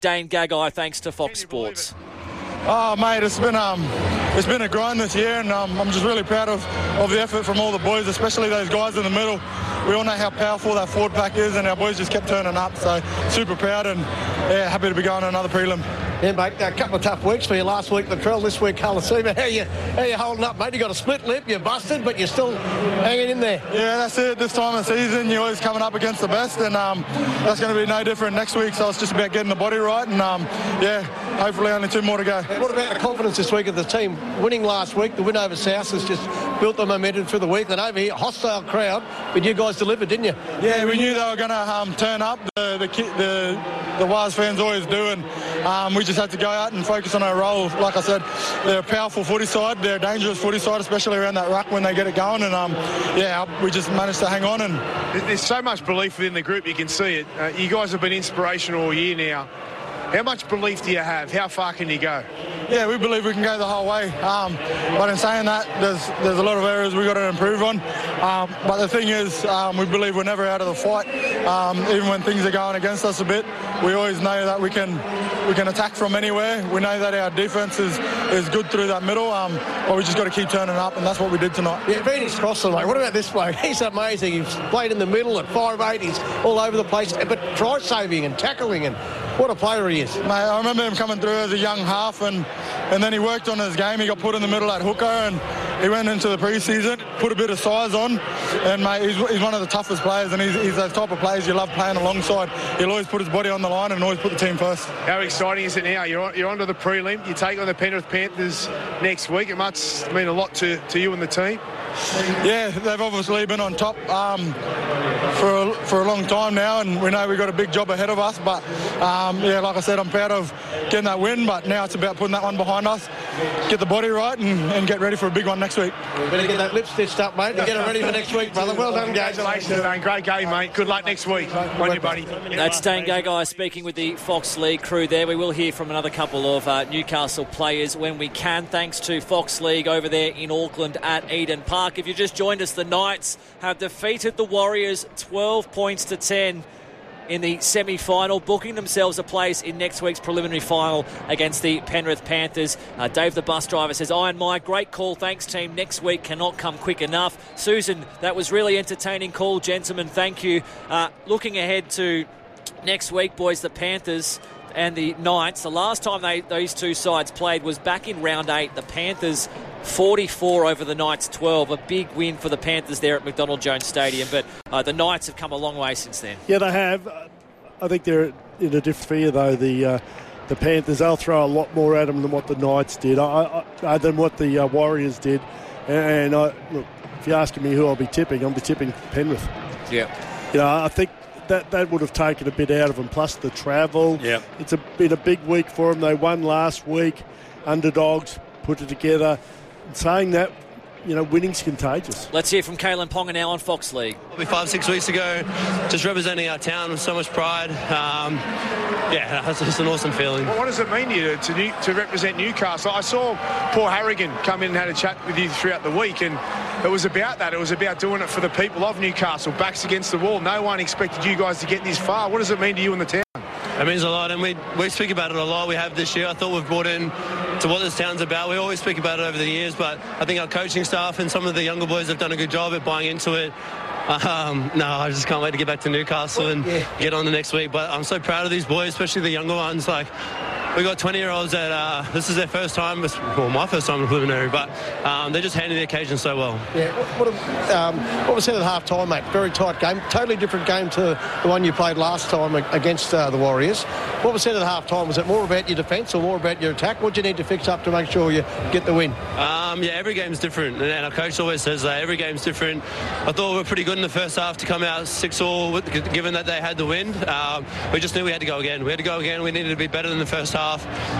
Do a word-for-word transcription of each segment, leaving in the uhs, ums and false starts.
Dane Gagai, thanks to Fox Sports. Oh, mate, it's been um, it's been a grind this year, and um, I'm just really proud of, of the effort from all the boys, especially those guys in the middle. We all know how powerful that forward pack is, and our boys just kept turning up. So super proud, and yeah, happy to be going to another prelim. Yeah, mate, a couple of tough weeks for you. Last week, Latrell, this week, Carlosima. How you, how you holding up, mate? You got a split lip, you're busted, but you're still hanging in there. Yeah, that's it. This time of season, you're always coming up against the best, and um, that's going to be no different next week. So it's just about getting the body right, and um, yeah, hopefully only two more to go. What about the confidence this week of the team? Winning last week, the win over South has just built the momentum through the week. And over here, hostile crowd, but you guys delivered, didn't you? Yeah, we knew they were going to um, turn up. The the the, the Waz fans always do, and um, we just had to go out and focus on our role. Like I said, they're a powerful footy side. They're a dangerous footy side, especially around that ruck when they get it going. And um, yeah, we just managed to hang on. And there's so much belief within the group. You can see it. Uh, you guys have been inspirational all year now. How much belief do you have? How far can you go? Yeah, we believe we can go the whole way. Um, but in saying that, there's there's a lot of areas we've got to improve on. Um, but the thing is, um, we believe we're never out of the fight. Um, even when things are going against us a bit, we always know that we can we can attack from anywhere. We know that our defence is, is good through that middle, um, but we just got to keep turning up, and that's what we did tonight. Yeah, Phoenix Crossland, mate. What about this bloke? He's amazing. He's played in the middle at five eight. He's all over the place, but try-saving and tackling, and what a player he is. Mate, I remember him coming through as a young half, and, and then he worked on his game. He got put in the middle at hooker, and he went into the pre-season, put a bit of size on, and mate, he's, he's one of the toughest players, and he's, he's those type of players you love playing alongside. He'll always put his body on the line and always put the team first. How exciting is it now? You're on, you're on to the prelim. You take on the Penrith Panthers next week. It must mean a lot to, to you and the team. Yeah, they've obviously been on top um, for a, for a long time now, and we know we've got a big job ahead of us. But um, yeah, like I said, I'm proud of getting that win. But now it's about putting that one behind us, get the body right, and, and get ready for a big one next week. Better get that lip stitched up, mate, and get it ready for next week, brother. Well done, guys. Congratulations, Dane. Great game, mate. Good luck next week. On you, buddy. That's Dane Gagai speaking with the Fox League crew there. We will hear from another couple of uh, Newcastle players when we can, thanks to Fox League over there in Auckland at Eden Park. If you just joined us, the Knights have defeated the Warriors twelve points to ten in the semi-final, booking themselves a place in next week's preliminary final against the Penrith Panthers. Uh, Dave the bus driver says, Iron Mike, great call, thanks team. Next week cannot come quick enough. Susan, that was really entertaining call, gentlemen, thank you. Uh, looking ahead to next week, boys, the Panthers and the Knights. The last time they those two sides played was back in round eight. The Panthers forty-four over the Knights twelve. A big win for the Panthers there at McDonald Jones Stadium. But uh, the Knights have come a long way since then. Yeah, they have. I think they're in a different sphere, though. The uh, the Panthers, they'll throw a lot more at them than what the Knights did, I, I, uh, than what the uh, Warriors did. And, and I, look, if you're asking me who I'll be tipping, I'll be tipping Penrith. Yeah. You know, I think that that would have taken a bit out of them, plus the travel. Yeah. It's a, been a big week for them. They won last week. Underdogs put it together. And saying that, you know, winning's contagious. Let's hear from Kalen Ponga now on Fox League. Probably five, six weeks ago, just representing our town with so much pride. Um, yeah, it's just an awesome feeling. Well, what does it mean to you to, to, to represent Newcastle? I saw Paul Harrigan come in and had a chat with you throughout the week, and it was about that. It was about doing it for the people of Newcastle, backs against the wall. No one expected you guys to get this far. What does it mean to you and the town? It means a lot, and we we speak about it a lot. We have this year. I thought we've brought in to what this town's about. We always speak about it over the years, but I think our coaching staff and some of the younger boys have done a good job at buying into it. Um, no, I just can't wait to get back to Newcastle and yeah. get on the next week. But I'm so proud of these boys, especially the younger ones. Like, we got twenty-year-olds that uh, this is their first time, well, my first time in preliminary, but um, they're just handling the occasion so well. Yeah, what, what, um, what was said at half time, mate? Very tight game, totally different game to the one you played last time against uh, the Warriors. What was said at half time? Was it more about your defence or more about your attack? What do you need to fix up to make sure you get the win? Um, yeah, every game's different, and our coach always says that every game's different. I thought we were pretty good in the first half to come out six all, given that they had the win. Um, we just knew we had to go again. We had to go again. We needed to be better than the first half.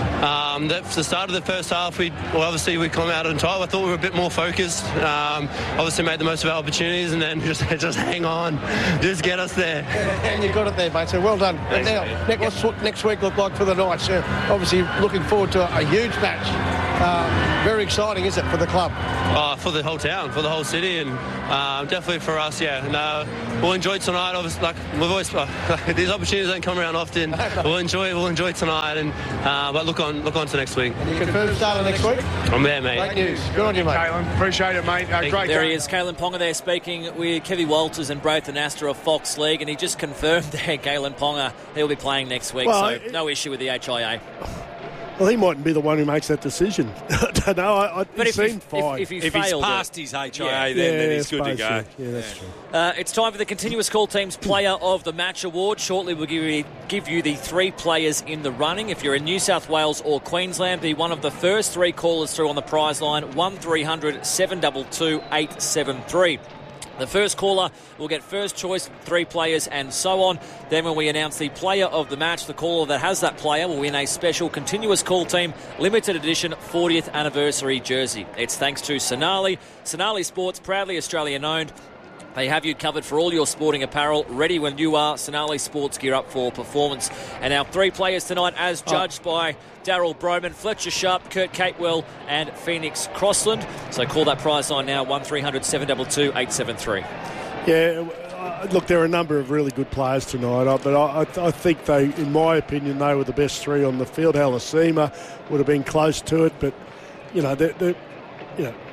Um, the, the start of the first half, we well, obviously we come out on top. I thought we were a bit more focused. Um, obviously made the most of our opportunities, and then just just hang on, just get us there. And you got it there, mate. So well done. Thanks, now, next, what's what next week look like for the Knights? Uh, obviously looking forward to a, a huge match Uh, very exciting, is it, for the club? Uh, for the whole town, for the whole city, and uh, definitely for us, yeah. And uh, we'll enjoy tonight. Obviously, like we've always, uh, these opportunities don't come around often. We'll enjoy, we'll enjoy tonight, and uh, but look on, look on to next week. And you confirm starting next week? I'm there, mate. Great news. Good on you, mate. Kalen, appreciate it, mate. Uh, great. There game. he is, Kalen Ponga there speaking with Kevy Walters and Braithen Astor of Fox League, and he just confirmed there, Kalen Ponga, he'll be playing next week, Well, so it, no issue with the H I A. Well, he mightn't be the one who makes that decision. I don't know. I, I, But he if, he, seemed fine. if, if, he If he's failed passed it, his H I A, Yeah. then, yeah, then he's good to I go. suppose so. Yeah, that's true. Uh, it's time for the Continuous Call Team's Player of the Match Award. Shortly we'll give you, give you the three players in the running. If you're in New South Wales or Queensland, be one of the first three callers through on the prize line, one three hundred seven two two eight seven three. The first caller will get first choice, three players and so on. Then when we announce the player of the match, the caller that has that player will win a special Continuous Call Team limited edition fortieth anniversary jersey. It's thanks to Sonali. Sonali Sports, proudly Australian owned. They have you covered for all your sporting apparel, ready when you are. Sonali Sports, gear up for performance. And our three players tonight, as judged oh. by Daryl Broman, Fletcher Sharp, Kurt Capewell and Phoenix Crossland. So call that prize line now, one three hundred seven two two eight seven three. Yeah, uh, look, there are a number of really good players tonight, uh, but I, I, I think they, in my opinion, they were the best three on the field. Halasima would have been close to it, but, you know, they're, they're, you know,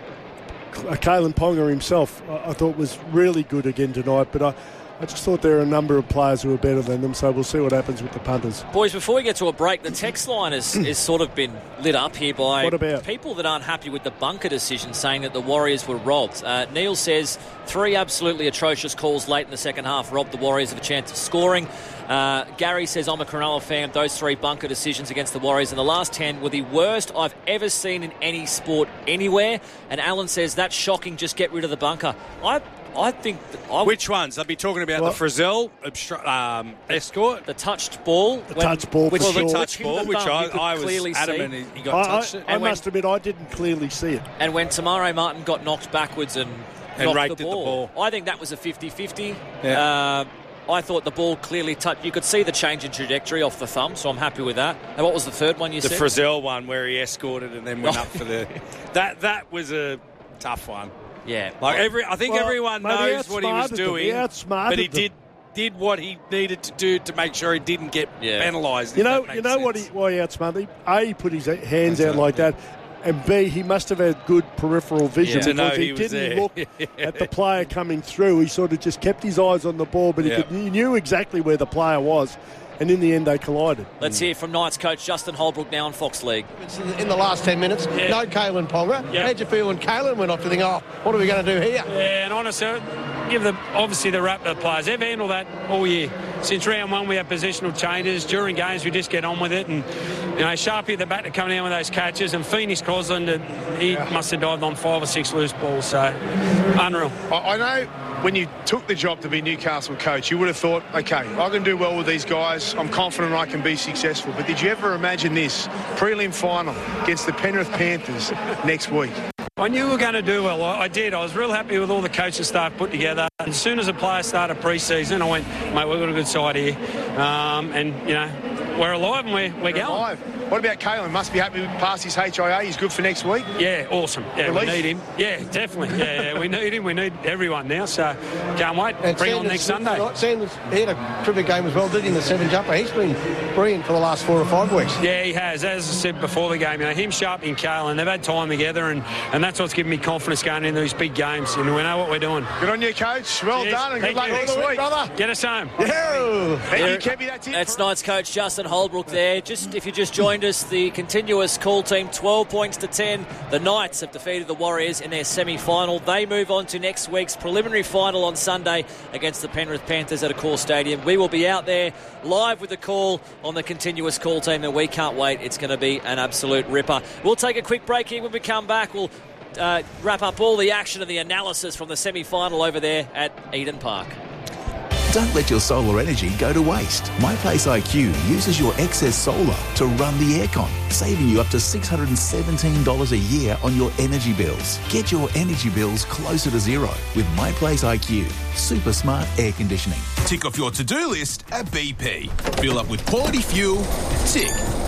Kalen Ponga himself, I, I thought was really good again tonight, but I, I just thought there are a number of players who were better than them, so we'll see what happens with the punters. Boys, before we get to a break, the text line is, is sort of been lit up here by What about? people that aren't happy with the bunker decision, saying that the Warriors were robbed. Uh, Neil says three absolutely atrocious calls late in the second half robbed the Warriors of a chance of scoring. Uh, Gary says, I'm a Cronulla fan. Those three bunker decisions against the Warriors in the last ten were the worst I've ever seen in any sport anywhere. And Alan says, that's shocking, just get rid of the bunker. I I think... That I Which ones? I'd be talking about Well, the Frizzell obstru- um, escort. The touched ball. The touch ball, which, for Well, the sure. touch him the ball, which thumb, I, you could I was clearly adamant see. he, he got I, touched I, it. I And when- must admit, I didn't clearly see it. And when Tamare Martin got knocked backwards and, And knocked raked the at the ball, ball. I think that was a fifty-fifty. Yeah. Uh, I thought the ball clearly touched. You could see the change in trajectory off the thumb, so I'm happy with that. And what was the third one you The said? Frizzell one where he escorted and then went up for the... That that was a tough one. Yeah. Like every, I think Well, everyone mate, he knows what he was outsmarted them. doing, He outsmarted but he them. did did what he needed to do to make sure he didn't get Yeah. penalised. You if know, that you makes know what? He, sense. why he outsmarted? A, he put his hands out Exactly. like that, and B, he must have had good peripheral vision Yeah. To know because he he, was didn't there. look at the player coming through. He sort of just kept his eyes on the ball, but he, Yeah. could, he knew exactly where the player was, and in the end, they collided. Let's hear from Knights coach Justin Holbrook now on Fox League. It's in, in the last ten minutes, Yeah. no Kalen Ponga. Yeah. How'd you feel when Kalen went off to think, oh, what are we going to do here? Yeah, and honestly, give the obviously the rap to the players. They've handled that all year. Since round one, we have positional changes. During games, we just get on with it. And, you know, Sharpie at the back to come down with those catches. And Phoenix Crossland, uh, he yeah. must have dived on five or six loose balls. So, unreal. I, I know when you took the job to be Newcastle coach, you would have thought, OK, I can do well with these guys. I'm confident I can be successful. But did you ever imagine this prelim final against the Penrith Panthers next week? I knew we were going to do well. I, I did. I was real happy with all the coaching staff put together. As soon as the players started pre-season, I went, mate, we've got a good side here. Um, and, you know, we're alive and we're, we're going. Alive. What about Kalen? Must be happy with past his H I A. He's good for next week. Yeah, awesome. Yeah, Relief? we need him. Yeah, definitely. Yeah, yeah, we need him. We need everyone now. So can't wait. And Bring Sanders, on next Sunday. Sanders, he had a terrific game as well, did he, in the seven jumper? He's been brilliant for the last four or five weeks. Yeah, he has. As I said before the game, you know, him, Sharp and Kalen, they've had time together, and, and that's what's given me confidence going into these big games. And we know what we're doing. Good on you, coach. Well Cheers. done, and Thank good luck you. next week, brother. Get us home. Yeah. Thank you, Kevy. That's it. That's Knights coach Justin Holbrook there. Just if you just joined us, the continuous call team, twelve points to ten. The Knights have defeated the Warriors in their semi-final. They move on to next week's preliminary final on Sunday against the Penrith Panthers at Accor Stadium. We will be out there live with the call on the continuous call team, and we can't wait. It's going to be an absolute ripper. We'll take a quick break here. When we come back, we'll uh, wrap up all the action and the analysis from the semi-final over there at Eden Park. Don't let your solar energy go to waste. MyPlace I Q uses your excess solar to run the aircon, saving you up to six hundred seventeen dollars a year on your energy bills. Get your energy bills closer to zero with MyPlace I Q. Super smart air conditioning. Tick off your to-do list at B P. Fill up with quality fuel. Tick.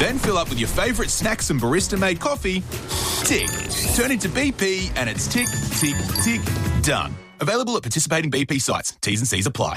Then fill up with your favourite snacks and barista-made coffee. Tick. Turn into B P and it's tick, tick, tick, done. Available at participating B P sites. T's and C's apply.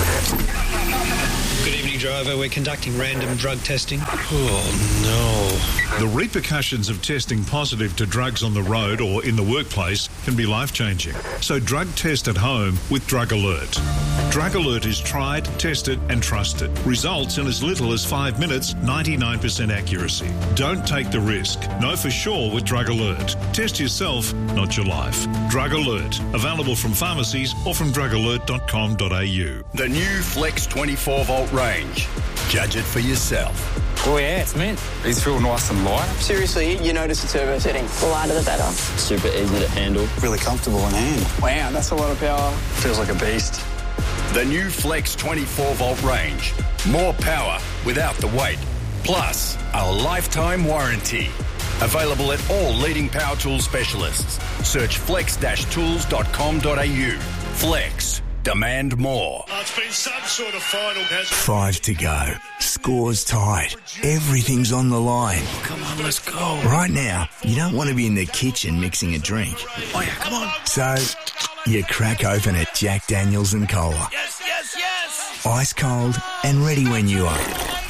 Good evening, driver. We're conducting random drug testing. Oh, no. The repercussions of testing positive to drugs on the road or in the workplace can be life-changing. So drug test at home with Drug Alert. Drug Alert is tried, tested and trusted. Results in as little as five minutes, ninety-nine percent accuracy. Don't take the risk. Know for sure with Drug Alert. Test yourself, not your life. Drug Alert. Available from pharmacies or from drug alert dot com dot a u. The new Flex twenty-four volt range. Judge it for yourself. Oh yeah, it's mint. These feel nice and light. Seriously, you notice the turbo setting. The lighter the better. Super easy to handle. Really comfortable in hand. Wow, that's a lot of power. Feels like a beast. The new Flex twenty-four volt range. More power without the weight. Plus, a lifetime warranty. Available at all leading power tool specialists. Search flex dash tools dot com dot a u. Flex. Demand more. Oh, it's been some sort of final, hasn't it? Five to go. Score's tied. Everything's on the line. Oh, come on, let's go. Right now, you don't want to be in the kitchen mixing a drink. Oh, yeah, come on. So, you crack open a Jack Daniels and Cola. Yes, yes, yes. Ice cold and ready when you are.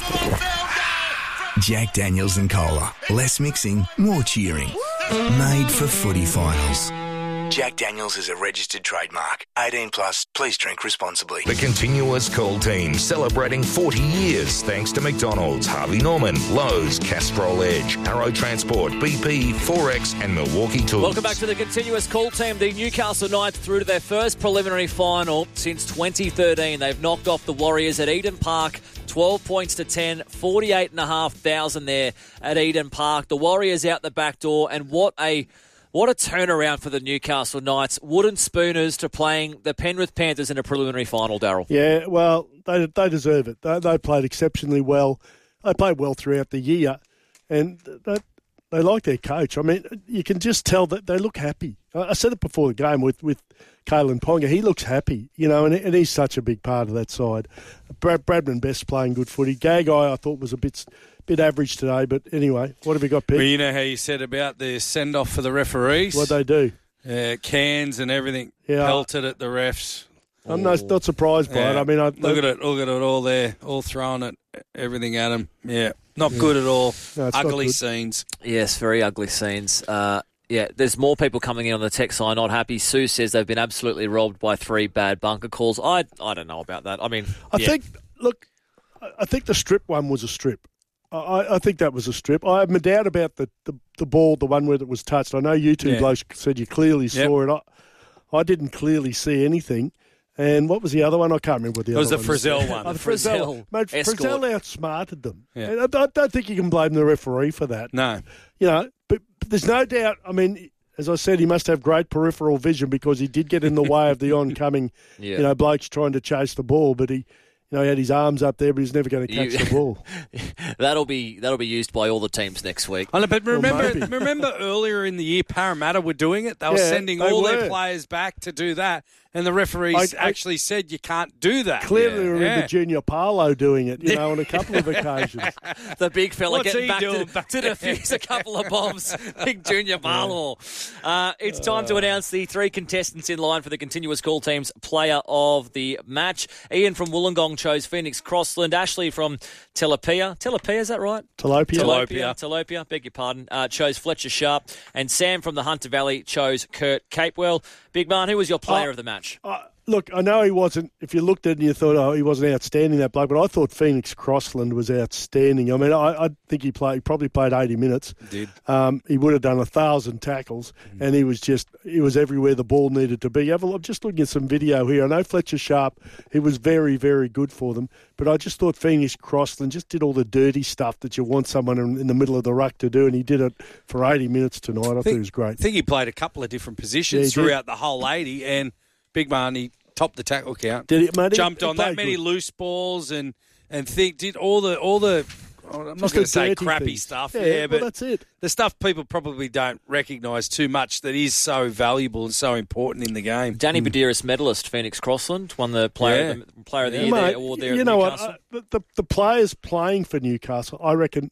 Jack Daniels and Cola. Less mixing, more cheering. Made for footy finals. Jack Daniels is a registered trademark. eighteen plus, please drink responsibly. The Continuous Cool Team celebrating forty years thanks to McDonald's, Harvey Norman, Lowe's, Castrol Edge, Harrow Transport, B P, Forex and Milwaukee Tools. Welcome back to the Continuous Cool Team. The Newcastle Knights through to their first preliminary final since twenty thirteen. They've knocked off the Warriors at Eden Park, twelve points to ten, forty-eight and a half thousand there at Eden Park. The Warriors out the back door, and what a... What a turnaround for the Newcastle Knights. Wooden spooners to playing the Penrith Panthers in a preliminary final, Daryl. Yeah, well, they they deserve it. They, they played exceptionally well. They played well throughout the year, and they, they like their coach. I mean, you can just tell that they look happy. I said it before the game with, with Kalen Ponga. He looks happy, you know, and, and he's such a big part of that side. Brad, Bradman Best playing good footy. Gagai, I thought, was a bit... bit average today, but anyway, what have we got, Pete? Well, you know how you said about the send-off for the referees? What'd they do? Uh, cans and everything yeah. pelted at the refs. I'm no, not surprised by yeah. it. I mean, I, Look at it, look at it all there, all throwing it, everything at them. Yeah, not yeah. good at all. No, ugly scenes. Yes, very ugly scenes. Uh, yeah, there's more people coming in on the text line not happy. Sue says they've been absolutely robbed by three bad bunker calls. I I don't know about that. I mean, I yeah. think, look, I think the strip one was a strip. I, I think that was a strip. I have my doubt about the, the, the ball, the one where it was touched. I know you two yeah. blokes said you clearly saw yep. it. I, I didn't clearly see anything. And what was the other one? I can't remember what the it other one was. It was the Frizzell one. Oh, the Frizzell. Mate, Escort. Frizzell outsmarted them. Yeah. I, I don't think you can blame the referee for that. No. You know, but, but there's no doubt, I mean... As I said, he must have great peripheral vision because he did get in the way of the oncoming, yeah. you know, blokes trying to chase the ball. But he, you know, he had his arms up there, but he's never going to catch you, the ball. that'll be that'll be used by all the teams next week. I know, but remember, well, remember earlier in the year, Parramatta were doing it. They were yeah, sending they all were. their players back to do that, and the referees I, I, actually said you can't do that. Clearly, yeah. remember yeah. Junior Parlow doing it, you know, on a couple of occasions. The big fella What's getting back doing? to, to defuse a couple of bombs. Big Junior Parlow. Uh, it's time to announce the three contestants in line for the Continuous Call Team's Player of the Match. Ian from Wollongong chose Phoenix Crossland. Ashley from Telopea. Telopea, is that right? Telopea. Telopea. Telopea, beg your pardon. Uh, chose Fletcher Sharp. And Sam from the Hunter Valley chose Kurt Capewell. Big man, who was your player uh, of the match? Uh, Look, I know he wasn't, if you looked at it and you thought, oh, he wasn't outstanding, that bloke, but I thought Phoenix Crossland was outstanding. I mean, I, I think he played, he probably played eighty minutes. He did. Um, he would have done a thousand tackles, mm. and he was just, he was everywhere the ball needed to be. I'm just looking at some video here. I know Fletcher Sharp, he was very, very good for them, but I just thought Phoenix Crossland just did all the dirty stuff that you want someone in, in the middle of the ruck to do, and he did it for eighty minutes tonight. I, I think, thought it was great. I think he played a couple of different positions yeah, throughout did. the whole eighty, and Big man, he topped the tackle count. Did he, mate, Jumped he, on he that many good. loose balls and and think did all the all the. I'm not going to say crappy things. stuff. Yeah, yeah well, but that's it. The stuff people probably don't recognise too much that is so valuable and so important in the game. Danny mm. Badiris medalist, Phoenix Crossland, won the player yeah. of the, player of the yeah, year mate, there, award there. You at know Newcastle. what? Uh, the, the players playing for Newcastle, I reckon.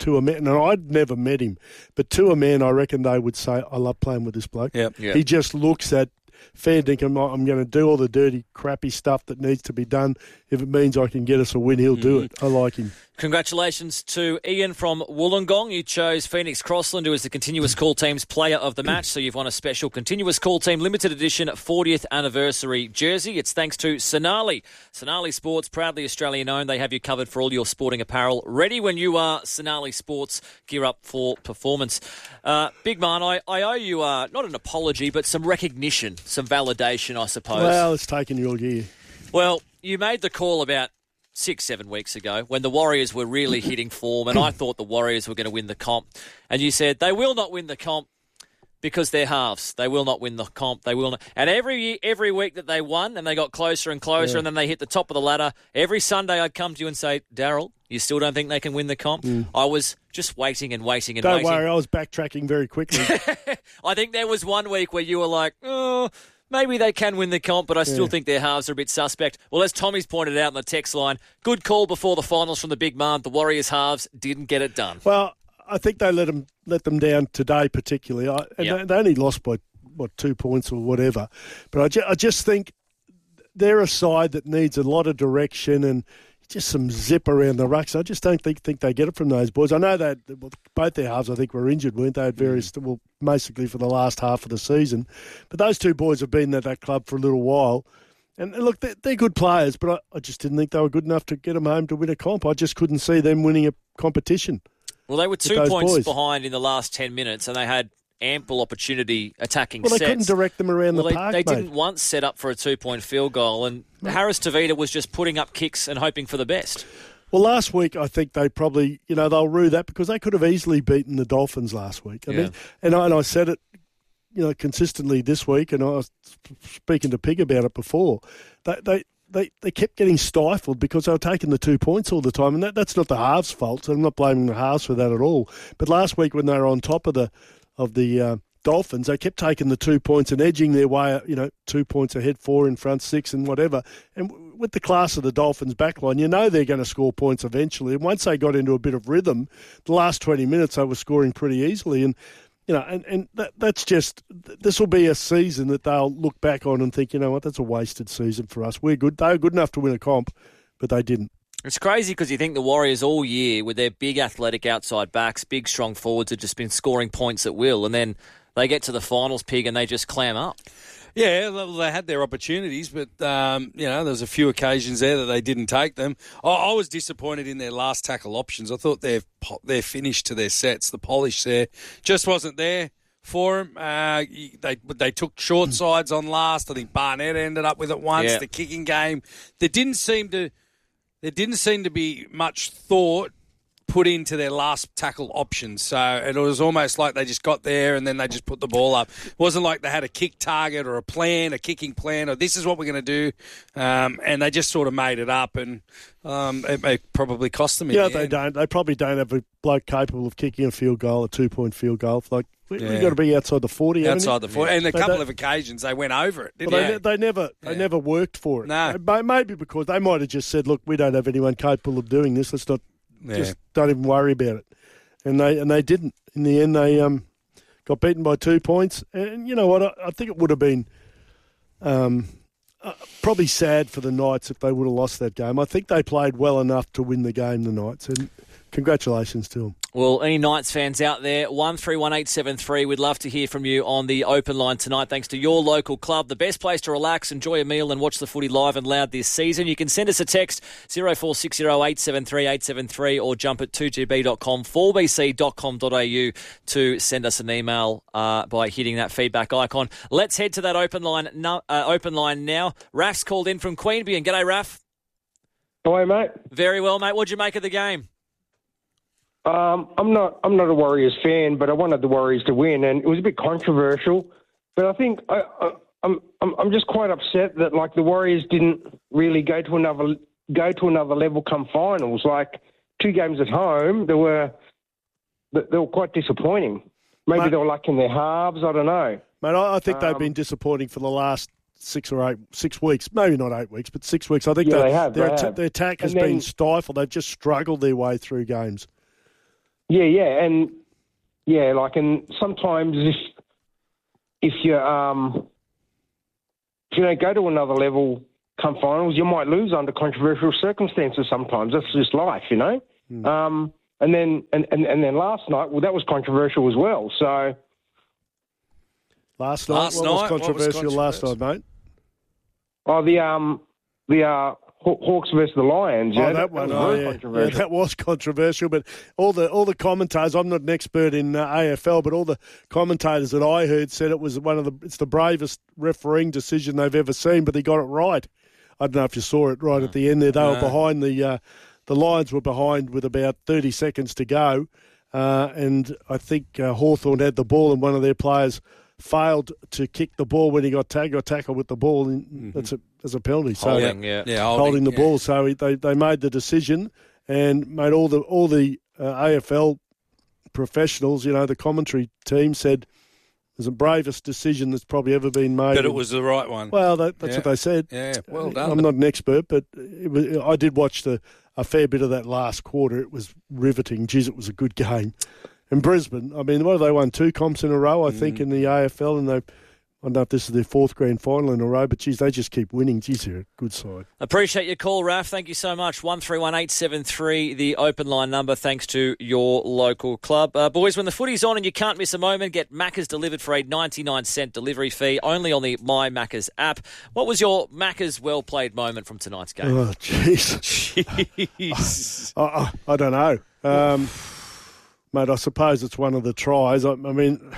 to a man, and I'd never met him, but to a man, I reckon they would say, I love playing with this bloke. Yep. Yep. He just looks at fair dinkum, I'm going to do all the dirty, crappy stuff that needs to be done. If it means I can get us a win, he'll do it. I like him. Congratulations to Ian from Wollongong. You chose Phoenix Crossland, who is the Continuous Call Team's player of the match, so you've won a special Continuous Call Team limited edition fortieth anniversary jersey. It's thanks to Sonali. Sonali Sports, proudly Australian-owned. They have you covered for all your sporting apparel. Ready when you are. Sonali Sports, gear up for performance. Uh, Big Man, I, I owe you uh, not an apology, but some recognition, some validation, I suppose. Well, it's taken your gear. Well, you made the call about six, seven weeks ago when the Warriors were really hitting form, and I thought the Warriors were going to win the comp. And you said they will not win the comp because they're halves. They will not win the comp. They will not. And every every week that they won and they got closer and closer, yeah. and then they hit the top of the ladder, every Sunday I'd come to you and say, Daryl, you still don't think they can win the comp? Mm. I was just waiting and waiting and don't waiting. Don't worry, I was backtracking very quickly. I think there was one week where you were like, oh, maybe they can win the comp, but I still yeah. think their halves are a bit suspect. Well, as Tommy's pointed out in the text line, good call before the finals from the big man. The Warriors halves didn't get it done. Well, I think they let them let them down today, particularly. I, and yep. they, they only lost by, what, two points or whatever. But I, ju- I just think they're a side that needs a lot of direction and just some zip around the rucks. I just don't think, think they get it from those boys. I know that well, both their halves, I think, were injured, weren't they, at various, mm. well, basically for the last half of the season. But those two boys have been at that club for a little while. And, and look, they're, they're good players, but I, I just didn't think they were good enough to get them home to win a comp. I just couldn't see them winning a competition. Well, they were two points boys. behind in the last ten minutes, and they had ample opportunity attacking well, sets. Well, they couldn't direct them around well, the they, park, They mate. didn't once set up for a two-point field goal, and mate. Harris Tavita was just putting up kicks and hoping for the best. Well, last week I think they probably, you know, they'll rue that because they could have easily beaten the Dolphins last week. I yeah. mean, and I, and I said it, you know, consistently this week, and I was speaking to Pig about it before. They they they, they kept getting stifled because they were taking the two points all the time, and that, that's not the halves' fault. I'm not blaming the halves for that at all. But last week when they were on top of the of the uh, Dolphins, they kept taking the two points and edging their way, you know, two points ahead, four in front, six and whatever. And with the class of the Dolphins backline, you know they're going to score points eventually. And once they got into a bit of rhythm, the last twenty minutes they were scoring pretty easily. And, you know, and, and that, that's just, this will be a season that they'll look back on and think, you know what, that's a wasted season for us. We're good. They were good enough to win a comp, but they didn't. It's crazy because you think the Warriors all year with their big athletic outside backs, big strong forwards have just been scoring points at will, and then they get to the finals, Pig, and they just clam up. Yeah, they had their opportunities, but, um, you know, there was a few occasions there that they didn't take them. I, I was disappointed in their last tackle options. I thought their their finish to their sets, the polish there, just wasn't there for them. Uh, they they took short sides on last. I think Barnett ended up with it once. Yeah. The kicking game, there didn't seem to there didn't seem to be much thought put into their last tackle options. So it was almost like they just got there and then they just put the ball up. It wasn't like they had a kick target or a plan, a kicking plan, or this is what we're going to do. Um, and they just sort of made it up, and um, it may probably cost them in Yeah, the they end. don't. They probably don't have a bloke capable of kicking a field goal, a two-point field goal. Like, we, Yeah. we've got to be outside the forty. Outside the forty. And a They couple don't- of occasions they went over it, didn't Well, they? they, they never, they Yeah. never worked for it. No. May- Maybe because they might have just said, "Look, we don't have anyone capable of doing this. Let's not, Yeah. just don't even worry about it." And they and they didn't. In the end, they um, got beaten by two points. And you know what? I, I think it would have been um, uh, probably sad for the Knights if they would have lost that game. I think they played well enough to win the game, the Knights. And congratulations to them. Well, any Knights fans out there, one three one eight seven three, we'd love to hear from you on the open line tonight, thanks to your local club. The best place to relax, enjoy a meal and watch the footy live and loud this season. You can send us a text, zero four six zero eight seven three eight seven three, or jump at two g b dot com, four b c dot com dot a u to send us an email uh, by hitting that feedback icon. Let's head to that open line, no, uh, open line now. Raf's called in from Queanbeyan. G'day, Raf. Hi, mate. Very well, mate. What'd you make of the game? Um, I'm not. I'm not a Warriors fan, but I wanted the Warriors to win, and it was a bit controversial. But I think I, I, I'm. I'm. I'm just quite upset that like the Warriors didn't really go to another go to another level come finals. Like two games at home, they were they were quite disappointing. Maybe Mate, they were like in their halves. I don't know. Mate, I, I think they've Um, been disappointing for the last six or eight, six weeks. Maybe not eight weeks, but six weeks. I think Yeah, they, they have, their, they atta- have. their attack has And then- been stifled. They've just struggled their way through games. Yeah, yeah, and yeah, like, and sometimes if if you um if you don't go to another level come finals, you might lose under controversial circumstances. Sometimes that's just life, you know. Mm. Um, and then and, and, and then last night, well, that was controversial as well. So last night, last what, night was what was controversial last night, mate? Oh, the um the uh. Hawks versus the Lions. Oh, yeah, that, that one. was Oh, very yeah. controversial. Yeah, that was controversial. But all the all the commentators, I'm not an expert in uh, A F L, but all the commentators that I heard said it was one of the it's the bravest refereeing decision they've ever seen. But they got it right. I don't know if you saw it right no. at the end there. They no. were behind the uh, the Lions were behind with about thirty seconds to go, uh, and I think uh, Hawthorn had the ball, and one of their players failed to kick the ball when he got tagged, got tackled with the ball, and mm-hmm. that's a that's a penalty. So holding, yeah, yeah holding, holding the yeah. ball. So he, they they made the decision and made all the all the uh, A F L professionals, you know, the commentary team said it was the bravest decision that's probably ever been made. But it was the right one. Well, that, that's yeah. what they said. Yeah, well done. I'm not an expert, but it was, I did watch the a fair bit of that last quarter. It was riveting. Geez, it was a good game. And Brisbane, I mean, what have they won? Two comps in a row, I mm. think, in the A F L, and they I don't know if this is their fourth grand final in a row, but, geez, they just keep winning. Geez, they're a good side. Appreciate your call, Raf. Thank you so much. one three one eight seven three, the open line number, thanks to your local club. Uh, boys, when the footy's on and you can't miss a moment, get Macca's delivered for a ninety-nine cent delivery fee, only on the My Macca's app. What was your Macca's well-played moment from tonight's game? Oh, jeez. Jeez. I, I, I don't know. Um, mate, I suppose it's one of the tries. I, I mean...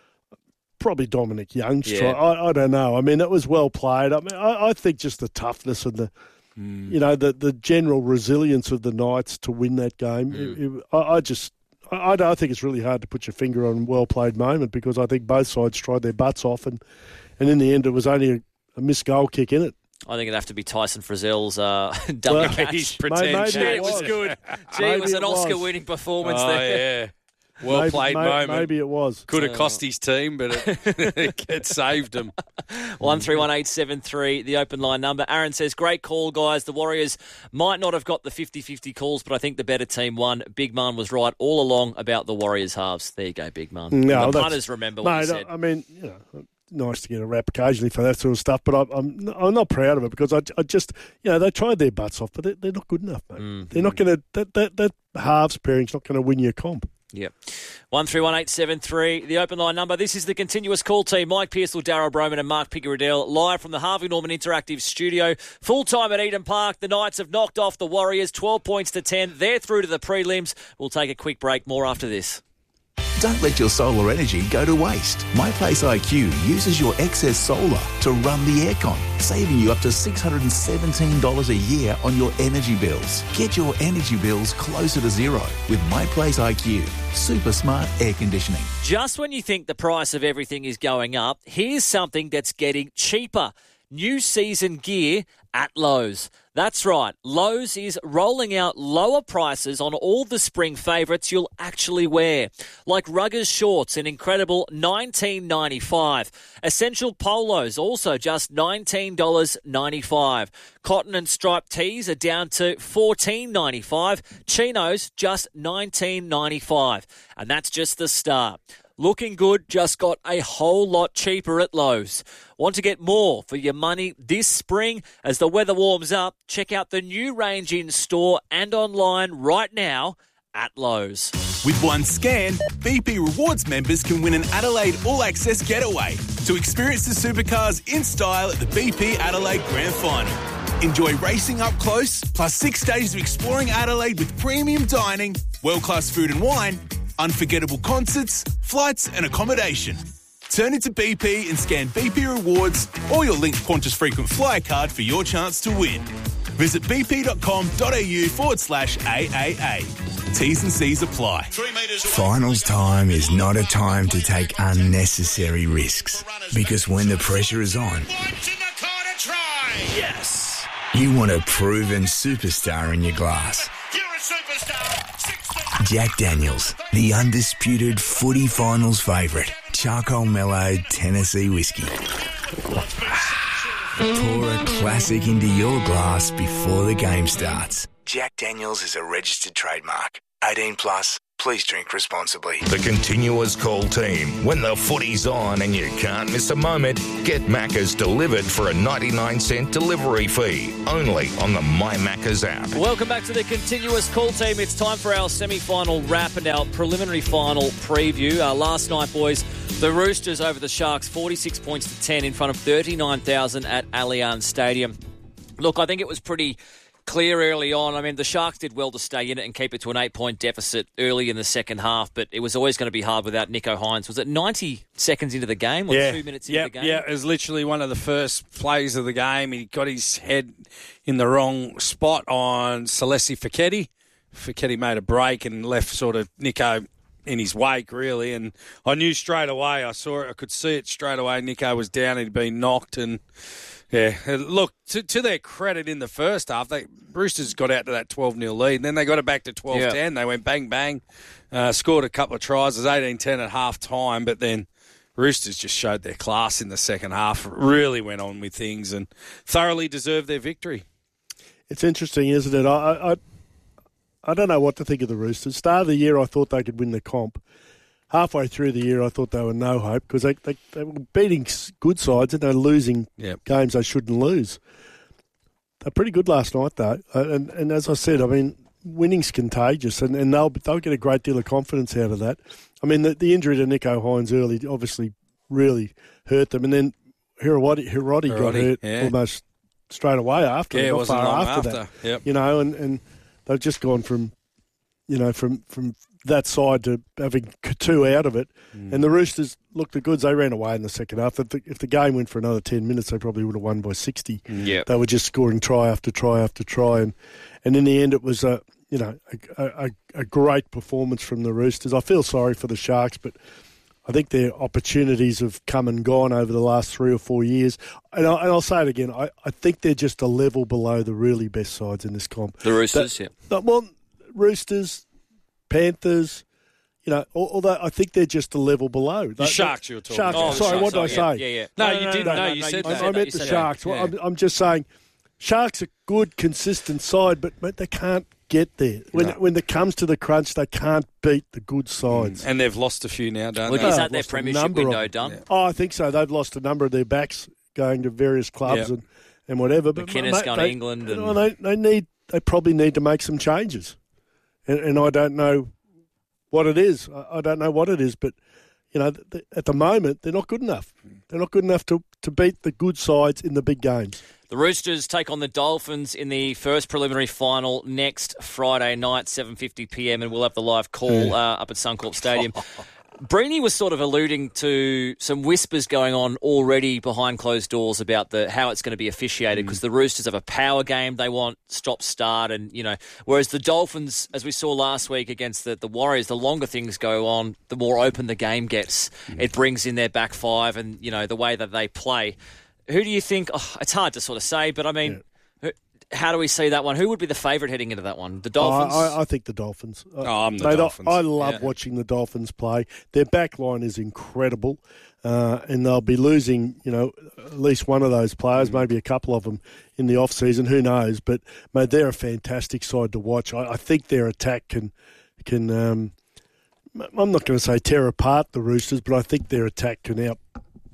Probably Dominic Young's yeah. try. I, I don't know. I mean, it was well played. I mean, I, I think just the toughness and the, mm. you know, the, the general resilience of the Knights to win that game. Mm. It, it, I, I just, I, I don't think it's really hard to put your finger on a well played moment because I think both sides tried their butts off, and, and in the end, it was only a, a missed goal kick in it. I think it'd have to be Tyson Frizzell's uh, double well, catch. Pretend. Gee, it was good. Gee, it was an Oscar-winning performance oh, there. Yeah. Well maybe, played may, moment. Maybe it was. Could have cost his team, but it, it saved him. one three one eight seven three, the open line number. Aaron says, great call, guys. The Warriors might not have got the fifty-fifty calls, but I think the better team won. Big Man was right all along about the Warriors halves. There you go, Big Man. No, the punters remember what mate, you said. I mean, you know, nice to get a rap occasionally for that sort of stuff, but I, I'm I'm not proud of it because I, I just, you know, they tried their butts off, but they're, they're not good enough, mate. Mm-hmm. They're not going to, that, that, that halves pairing's not going to win you a comp. Yep. one three one eight seven three, the open line number. This is the continuous call team. Mike Pearsall, Darryl Broman and Mark Pickeriddell live from the Harvey Norman Interactive Studio. Full time at Eden Park. The Knights have knocked off the Warriors twelve points to ten. They're through to the prelims. We'll take a quick break. More after this. Don't let your solar energy go to waste. MyPlace I Q uses your excess solar to run the aircon, saving you up to six hundred seventeen dollars a year on your energy bills. Get your energy bills closer to zero with MyPlace I Q. Super smart air conditioning. Just when you think the price of everything is going up, here's something that's getting cheaper. New season gear at Lowe's. That's right. Lowe's is rolling out lower prices on all the spring favourites you'll actually wear, like Ruggers shorts, an incredible nineteen ninety-five. Essential polos, also just nineteen ninety-five. Cotton and striped tees are down to fourteen ninety-five. Chinos, just nineteen ninety-five. And that's just the start. Looking good just got a whole lot cheaper at Lowe's. Want to get more for your money this spring? As the weather warms up, check out the new range in store and online right now at Lowe's. With one scan, B P Rewards members can win an Adelaide All Access getaway to experience the supercars in style at the B P Adelaide Grand Final. Enjoy racing up close, plus six days of exploring Adelaide with premium dining, world-class food and wine, unforgettable concerts, flights and accommodation. Turn into B P and scan B P Rewards or your linked Qantas frequent flyer card for your chance to win. Visit bp.com.au forward slash AAA. T's and C's apply. Finals time is not a time to take unnecessary risks, because when the pressure is on, Yes. you want a proven superstar in your glass. You're a superstar. Jack Daniels, the undisputed footy finals favourite. Charcoal mellowed Tennessee whiskey. Pour a classic into your glass before the game starts. Jack Daniels is a registered trademark. eighteen plus. Please drink responsibly. The Continuous Call team. When the footy's on and you can't miss a moment, get Macca's delivered for a ninety-nine cent delivery fee. Only on the My Macca's app. Welcome back to the Continuous Call team. It's time for our semi-final wrap and our preliminary final preview. Uh, last night, boys, the Roosters over the Sharks, forty-six points to ten in front of thirty-nine thousand at Allianz Stadium. Look, I think it was pretty clear early on. I mean, the Sharks did well to stay in it and keep it to an eight-point deficit early in the second half, but it was always going to be hard without Nicho Hines. Was it ninety seconds into the game or yeah. two minutes yeah, into the game? Yeah, it was literally one of the first plays of the game. He got his head in the wrong spot on Celeste Fiketti. Fiketti made a break and left sort of Nicho in his wake, really, and I knew straight away. I saw it. I could see it straight away. Nicho was down. He'd been knocked, and yeah, look, to, to their credit in the first half, they Roosters got out to that twelve nil lead, and then they got it back to twelve ten. Yeah. They went bang, bang, uh, scored a couple of tries. It was eighteen ten at half-time, but then Roosters just showed their class in the second half, really went on with things and thoroughly deserved their victory. It's interesting, isn't it? I, I, I don't know what to think of the Roosters. Start of the year, I thought they could win the comp. Halfway through the year, I thought they were no hope because they, they, they were beating good sides and they're losing yep. games they shouldn't lose. They're pretty good last night, though. And, and as I said, I mean, winning's contagious, and, and they'll they'll get a great deal of confidence out of that. I mean, the, the injury to Nicho Hines early obviously really hurt them, and then Hiroti, Hiroti got hurt yeah. almost straight away after. Yeah, not it wasn't far long after, after. that. Yep. You know, and, and they've just gone from, you know, from from that side to having two out of it. Mm. And the Roosters looked the goods. They ran away in the second half. If the, if the game went for another ten minutes, they probably would have won by sixty. Yep. They were just scoring try after try after try. And, and in the end, it was a, you know, a, a, a great performance from the Roosters. I feel sorry for the Sharks, but I think their opportunities have come and gone over the last three or four years. And, I, and I'll say it again, I, I think they're just a level below the really best sides in this comp. The Roosters, that, yeah. Well, Roosters, Panthers, you know, although I think they're just a level below. The Sharks you were talking Sharks, about. sorry, Sharks, what did I say? Yeah, yeah. yeah. No, No, you no, didn't. no, No, no, you no, said you that. I, I meant You the said Sharks. that. Well, Yeah. I'm, I'm just saying, Sharks are good, consistent side, but, but they can't get there. When No. when it comes to the crunch, they can't beat the good sides. And they've lost a few now, don't Look, they? is Oh, that their lost a premiership number of window them. done? Yeah. Oh, I think so. They've lost a number of their backs going to various clubs Yeah. and, and whatever. But McInnes mate, gone to they, England you know, and- they, they need they probably need to make some changes, and, and I don't know what it is. I, I don't know what it is, but you know, th- th- at the moment they're not good enough. They're not good enough to to beat the good sides in the big games. The Roosters take on the Dolphins in the first preliminary final next Friday night, seven fifty p.m, and we'll have the live call uh, up at Suncorp Stadium. Breeny was sort of alluding to some whispers going on already behind closed doors about the how it's going to be officiated because mm. the Roosters have a power game. They want stop-start and, you know, whereas the Dolphins, as we saw last week against the, the Warriors, the longer things go on, the more open the game gets. Mm. It brings in their back five and, you know, the way that they play. Who do you think? Oh, it's hard to sort of say, but I mean, yeah. how do we see that one? Who would be the favourite heading into that one? The Dolphins? Oh, I, I think the Dolphins. Oh, I'm the Mate, Dolphins. I, I love Yeah. watching the Dolphins play. Their back line is incredible, uh, and they'll be losing, you know, at least one of those players, mm. maybe a couple of them in the off-season. Who knows? But, mate, they're a fantastic side to watch. I, I think their attack can, can um, I'm not going to say tear apart the Roosters, but I think their attack can out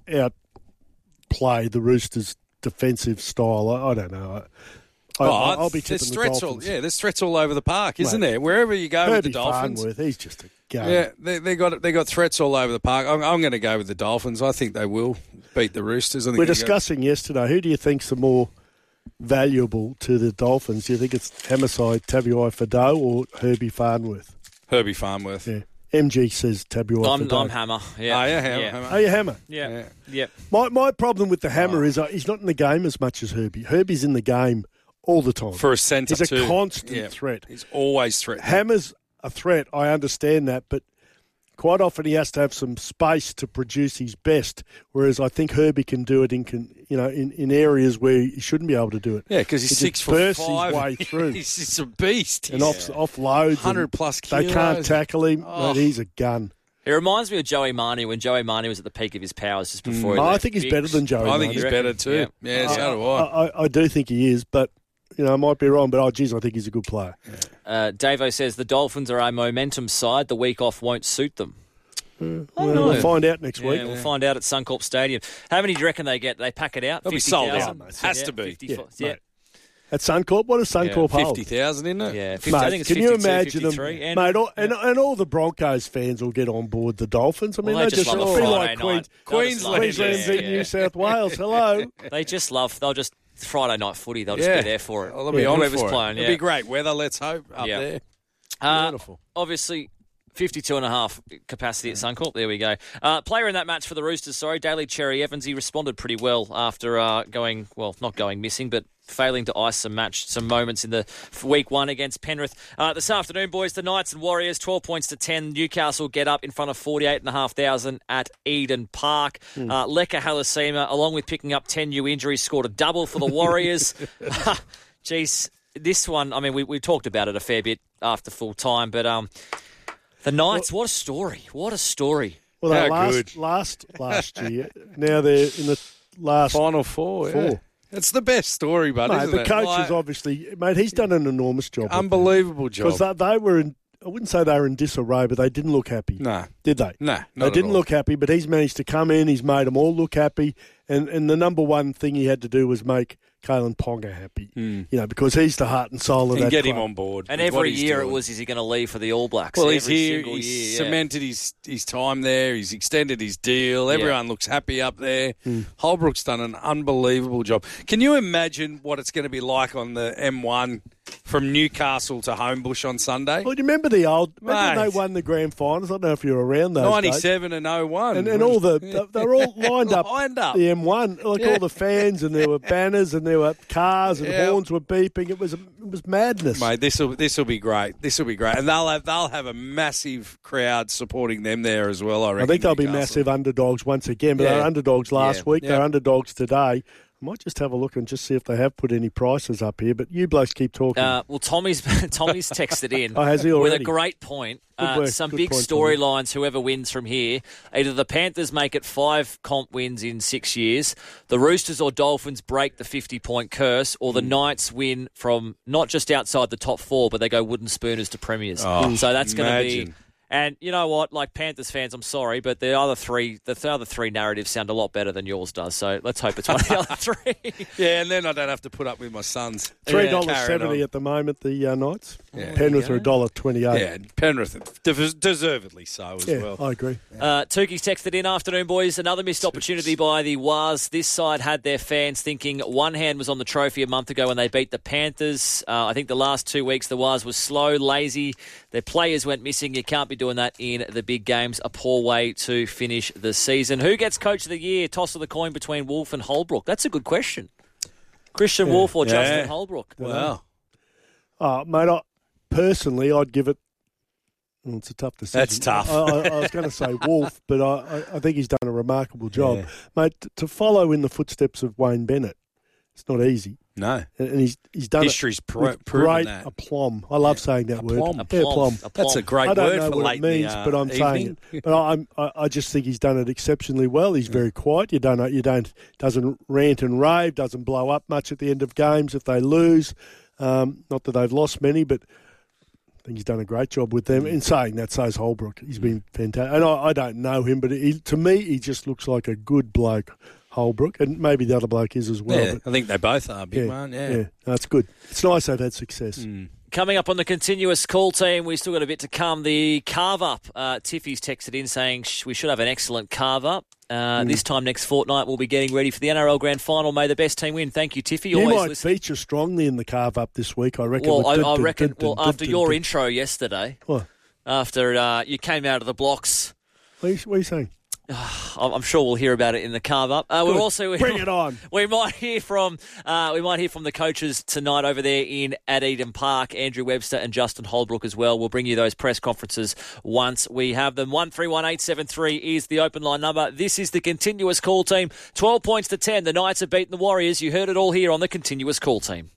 outplay the Roosters' defensive style. I, I don't know. I, Oh, I, I'll be there's tipping the threats all, Dolphins. yeah, there's threats all over the park, isn't Mate, there? Wherever you go with the Herbie Dolphins. Farnworth, he's just a gun. Yeah, they, they got they got threats all over the park. I'm, I'm going to go with the Dolphins. I think they will beat the Roosters. I think We're they go- discussing yesterday, who do you think's the more valuable to the Dolphins? Do you think it's Hamasai Tabuai-Fidow or Herbie Farnworth? Herbie Farnworth. Yeah. M G says Tabuai-Fidow. I'm, I'm Hammer. Yeah. Oh, yeah, Hammer. Yeah. Hammer. Are you Hammer? Yeah. Yeah. yeah. My my problem with the Hammer is uh, he's not in the game as much as Herbie. Herbie's in the game all the time. For a centre He's a too. constant Yeah. threat. He's always threatening. Hammer's a threat. I understand that, but quite often he has to have some space to produce his best. Whereas I think Herbie can do it in, con- you know, in, in areas where he shouldn't be able to do it. Yeah, because he's He six just foot bursts five. his way through. he's just a beast. and He's off offloads. hundred and plus They kilos. can't tackle him. Oh. Mate, he's a gun. It reminds me of Joey Marnie when Joey Marnie was at the peak of his powers just before he Oh, I left think he's Biggs. better than Joey I think Marnie. he's better too. Yeah, Yeah. so do I, I. I, I do think he is, but you know, I might be wrong, but oh, geez, I think he's a good player. Uh, Davo says the Dolphins are a momentum side. The week off won't suit them. Uh, well, we'll find out next yeah, week. We'll find out at Suncorp Stadium. How many do you reckon they get? They pack it out? They'll be fifty sold thousand? out. Has yeah, to be. fifty, Yeah, yeah. mate. At Suncorp, what does Suncorp yeah, hold? fifty thousand, isn't it? Yeah, fifty, mate, I think it's can you fifty-two, imagine them, fifty-three. mate? All, and, and all the Broncos fans will get on board the Dolphins. I mean, Well, they they just just love a be Friday like night. Queens, They'll just love Queensland it, beat yeah. New South Wales. Hello. They just love. They'll just Friday night footy. They'll just Yeah. be there for it. Well, they'll be on Whoever's for it. playing. Yeah. It'll be great weather. Let's hope up Yeah. there. Uh, Beautiful. Obviously, fifty-two and a half capacity at Suncorp. There we go. Uh, player in that match for the Roosters, sorry, Daly Cherry Evans. He responded pretty well after uh, going, well, not going missing, but failing to ice some match, some moments in the week one against Penrith. Uh, this afternoon, boys, the Knights and Warriors, twelve points to ten. Newcastle get up in front of forty-eight thousand five hundred at Eden Park. Mm. Uh, Leka Halasima, along with picking up ten new injuries, scored a double for the Warriors. Jeez, this one, I mean, we, we talked about it a fair bit after full time, but um, the Knights, well, what a story. What a story. Well, they How last, good. last last year. Now they're in the last Final four. four. Yeah. It's the best story, but Mate, isn't the it? coach Like, is obviously, mate, he's done an enormous job. unbelievable job. Because they, they were in, I wouldn't say they were in disarray, but they didn't look happy. No. Did they? No, They not at didn't all. look happy, but he's managed to come in, he's made them all look happy, and, and the number one thing he had to do was make Kalen Ponga happy, Mm. you know, because he's the heart and soul of And that get him club. on board. And with what every he's year doing. it was, is he going to leave for the All Blacks? Well, he's every here. single He's year, yeah. cemented his his time there. He's extended his deal. Everyone looks happy up there. Mm. Holbrook's done an unbelievable job. Can you imagine what it's going to be like on the M one from Newcastle to Homebush on Sunday? Well, do you remember the old, remember when Mate. they won the grand finals? I don't know if you were around those days. ninety-seven and oh one. And, and all the, they- they were all lined up, Lined up. the M one, like Yeah. all the fans, and there were banners, and there were cars, and Yeah. horns were beeping. It was it was madness. Mate, this will this will be great. This will be great, and they'll have they'll have a massive crowd supporting them there as well. I I reckon. think they'll be Newcastle. massive underdogs once again, but Yeah. they were underdogs last Yeah. week. Yeah. They're underdogs today. I might just have a look and just see if they have put any prices up here, but you blokes keep talking. Uh, well, Tommy's Tommy's texted in Oh, has he with a already? great point. Good Uh, work, some good big point, Tommy. storylines, whoever wins from here. Either the Panthers make it five comp wins in six years, the Roosters or Dolphins break the fifty-point curse, or Hmm. the Knights win from not just outside the top four, but they go wooden spooners to premiers. Oh, so that's going to be... imagine. And you know what? Like Panthers fans, I'm sorry, but the other three, the th- other three narratives sound a lot better than yours does. So let's hope it's one of the other three. Yeah, and then I don't have to put up with my sons. Three Yeah, dollars carrying seventy on. at the moment. The uh, Knights, Yeah. Penrith are a dollar twenty-eight. Yeah, Penrith, des- deservedly so as Yeah, well. I agree. Uh, Tukey's texted in, afternoon, boys. Another missed opportunity by the Waz. This side had their fans thinking one hand was on the trophy a month ago when they beat the Panthers. Uh, I think the last two weeks the Waz was slow, lazy. Their players went missing. You can't be doing that in the big games. A poor way to finish the season. Who gets Coach of the Year? Toss of the coin between Wolf and Holbrook. That's a good question. Christian Yeah. Wolf or Yeah. Justin Holbrook? Wow. Oh, mate, I, personally, I'd give it. Well, it's a tough decision. That's tough. I, I, I was going to say Wolf, but I, I- I think he's done a remarkable job, Yeah. mate. t- To follow in the footsteps of Wayne Bennett, it's not easy, No. and, and he's he's done History's it pro- with proven great that. aplomb. I love saying that word. Aplomb. Yeah, aplomb. That's a great I don't word know for what late it means, in the, uh, but I'm saying evening. it. But I'm, I, I just think he's done it exceptionally well. He's very quiet. You don't know. You don't doesn't rant and rave. Doesn't blow up much at the end of games if they lose. Um, not that they've lost many, but I think he's done a great job with them. In saying that, so's Holbrook. He's been fantastic. And I, I don't know him, but he, to me, he just looks like a good bloke, Holbrook, and maybe the other bloke is as well. Yeah, but I think they both are, big yeah, one. Yeah. yeah, that's good. It's nice they've had success. Coming up on the continuous call team, we've still got a bit to come. The carve-up. Uh, Tiffy's texted in saying sh- we should have an excellent carve-up. Uh, Mm. This time next fortnight, we'll be getting ready for the N R L Grand Final. May the best team win. Thank you, Tiffy. You Always might listening. feature strongly in the carve-up this week, I reckon. Well, with I, dun, I dun, reckon, dun, well, dun, after dun, your dun. intro yesterday, What? after uh, you came out of the blocks, What are you, what are you saying? I'm I'm sure we'll hear about it in the carve up. Uh, we're Good. also Bring it on. We might hear from uh, we might hear from the coaches tonight over there in at Eden Park. Andrew Webster and Justin Holbrook as well. We'll bring you those press conferences once we have them. One three one eight seven three is the open line number. This is the continuous call team. Twelve points to ten. The Knights have beaten the Warriors. You heard it all here on the continuous call team.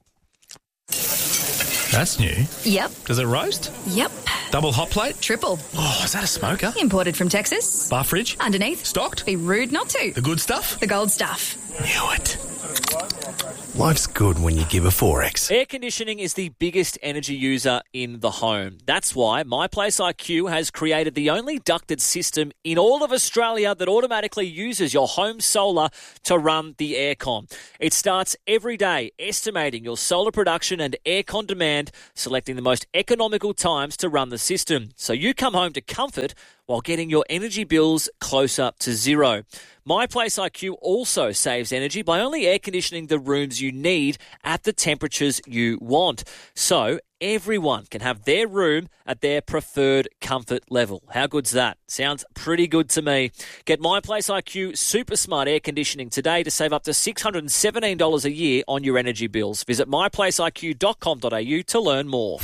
That's new. Yep. Does it roast? Yep. Double hot plate? Triple. Oh, is that a smoker? Imported from Texas. Bar fridge? Underneath. Stocked? Be rude not to. The good stuff? The gold stuff. Knew it. Life's good when you give a four X. Air conditioning is the biggest energy user in the home. That's why My Place I Q has created the only ducted system in all of Australia that automatically uses your home solar to run the aircon. It starts every day estimating your solar production and aircon demand, selecting the most economical times to run the system. So you come home to comfort while getting your energy bills closer to zero. My Place I Q also saves energy by only air conditioning the rooms you need at the temperatures you want. So everyone can have their room at their preferred comfort level. How good's that? Sounds pretty good to me. Get My Place I Q Super Smart Air Conditioning today to save up to six hundred seventeen dollars a year on your energy bills. Visit my place I Q dot com dot a u to learn more.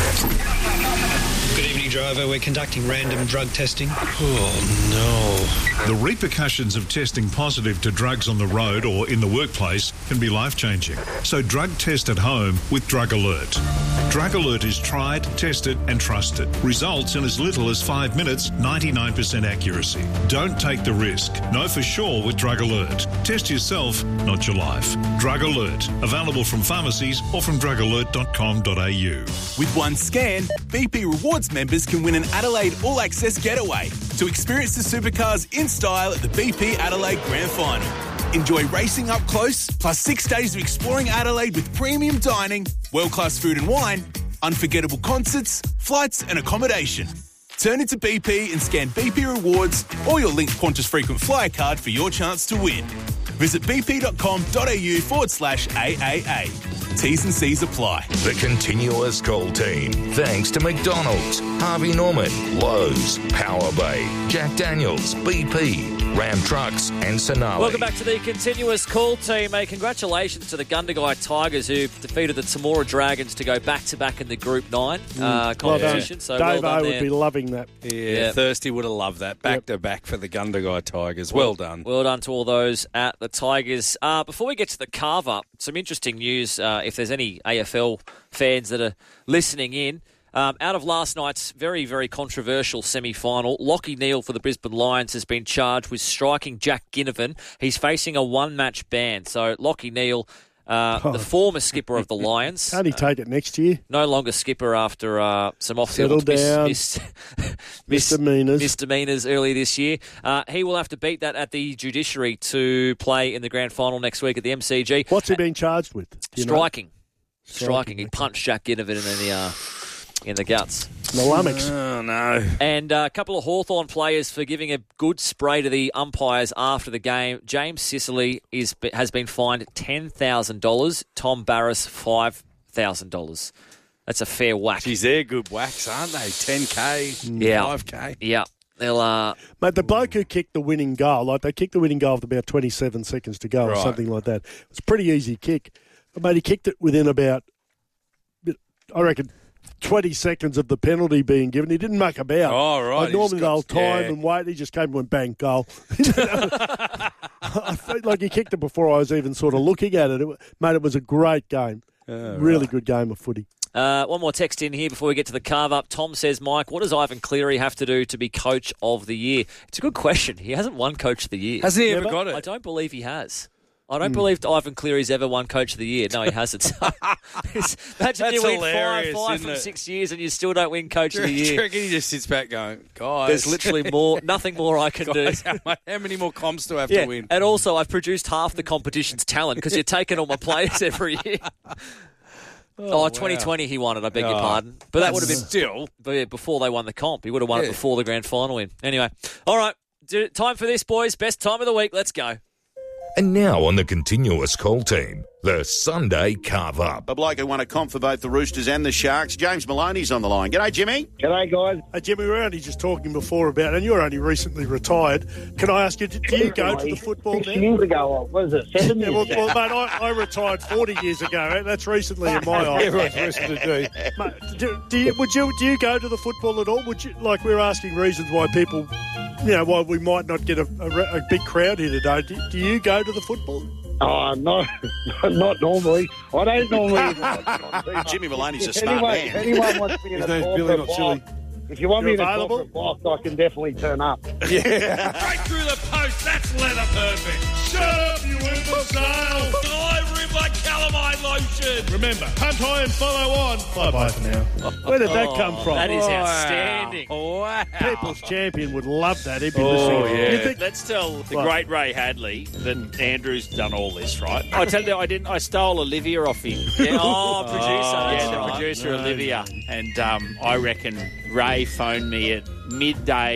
Good evening, driver. We're conducting random drug testing. Oh, no. The repercussions of testing positive to drugs on the road or in the workplace can be life-changing. So drug test at home with Drug Alert. Drug Alert is tried, tested and trusted. Results in as little as five minutes, ninety-nine percent accuracy. Don't take the risk. Know for sure with Drug Alert. Test yourself, not your life. Drug Alert. Available from pharmacies or from drug alert dot com dot a u. With one scan, B P Rewards members can win an Adelaide All Access getaway to experience the supercars in style at the B P Adelaide Grand Final. Enjoy racing up close, plus six days of exploring Adelaide with premium dining, world-class food and wine, unforgettable concerts, flights and accommodation. Turn into B P and scan B P Rewards or your linked Qantas Frequent Flyer card for your chance to win. Visit bp.com.au forward slash AAA. T's and C's apply. The Continuous Call Team. Thanks to McDonald's, Harvey Norman, Lowe's, Power Bay, Jack Daniels, B P, Ram Trucks and Sonali. Welcome back to the Continuous Call Team. A congratulations to the Gundagai Tigers who defeated the Temora Dragons to go back-to-back in the Group nine uh, competition. Well so Dave well done O would there. be loving that. Yeah, Yeah. Thirsty would have loved that. Back-to-back for the Gundagai Tigers. Well done. Well done to all those at the Tigers. Uh, before we get to the carve-up, some interesting news, uh, if there's any A F L fans that are listening in. Um, out of last night's very, very controversial semi-final, Lockie Neal for the Brisbane Lions has been charged with striking Jack Ginnivan. He's facing a one-match ban. So Lockie Neal, uh, Oh. the former skipper of the Lions, Can't he take it next year? no longer skipper after uh, some off-field Settle down. mis- mis- mis- Misdemeanors. misdemeanors earlier this year. Uh, he will have to beat that at the judiciary to play in the grand final next week at the M C G. What's he been charged with? Do you know? Striking. Striking. He punched Jack Ginnivan in the, uh, in the guts. The lummox. Oh, no. And uh, a couple of Hawthorn players for giving a good spray to the umpires after the game. James Sicily is has been fined ten thousand dollars. Tom Barras, five thousand dollars. That's a fair whack. Geez, they're good whacks, aren't they? ten K, Yeah. five K. Yeah. They'll, uh, Mate, the bloke who kicked the winning goal, like they kicked the winning goal with about twenty-seven seconds to go or Right. something like that. It was a pretty easy kick. But, mate, he kicked it within about, I reckon, twenty seconds of the penalty being given. He didn't muck about. Oh, right. Like He normally just got- they'll time yeah. and wait. He just came and went bang, goal. I felt like he kicked it before I was even sort of looking at it. it wa- mate, it was a great game. really good game of footy. Uh, one more text in here before we get to the carve-up. Tom says, Mike, what does Ivan Cleary have to do to be Coach of the Year? It's a good question. He hasn't won Coach of the Year. Hasn't he ever got it? I don't believe he has. I don't believe Ivan Cleary's ever won Coach of the Year. No, he hasn't. It's- Imagine That's you win hilarious, five, five isn't from it? six years and you still don't win Coach of the Do you Year. reckon he just sits back going, guys... There's literally more, nothing more I can guys, do. how, how many more comps do I have Yeah, to win? and also I've produced half the competition's talent because you're taking all my players every year. Oh, wow. twenty twenty he won it, I beg your Oh, pardon. But that would have been still... but yeah, before they won the comp. He would have won it Yeah. before the grand final win. Anyway, all right, do, time for this, boys. Best time of the week. Let's go. And now on the Continuous Call Team, the Sunday Carve Up. A bloke who won a comp for both the Roosters and the Sharks. James Maloney's on the line. G'day, Jimmy. G'day, guys. Hey, Jimmy, we were only just talking before about, and you're only recently retired. Can I ask you, do you go to the football Six now? years ago, what was it, seven Yeah, years well, well, ago? mate, I, I retired forty years ago. Right? That's recently in my eyes. Everyone's recent to do. Mate, do, do you, would you do you go to the football at all? Would you like we're asking reasons why people, you know, why we might not get a, a, re- a big crowd here today? Do, do you go to the football? Oh, no, not normally. I don't normally. Jimmy Maloney's a If smart anyone, man. If anyone wants me in His a name's corporate Billy, not bar, Silly. If you want You're me to available? corporate box, I can definitely turn up. Yeah. Straight through the post. That's leather perfect. Shut up, you imbecile. All over him like calamine lotion. Remember, punt high and follow on. Bye-bye for now. Where did that come from? That is Wow. outstanding. Wow. People's champion would love that. He'd be Oh, listening. yeah. You think, Let's tell the What? great Ray Hadley that Andrew's done all this, right? I tell you, I didn't. I stole Olivia off him. Yeah. Oh, producer. yeah, that's the right. producer No. Olivia. And um, I reckon Ray phoned me at midday